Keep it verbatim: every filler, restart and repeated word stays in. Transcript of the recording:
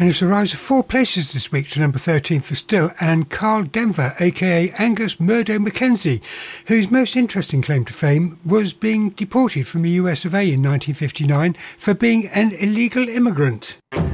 And it's a rise of four places this week to number thirteen for Still, and Carl Denver, aka Angus Murdo Mackenzie, whose most interesting claim to fame was being deported from the U S of A in nineteen fifty-nine for being an illegal immigrant.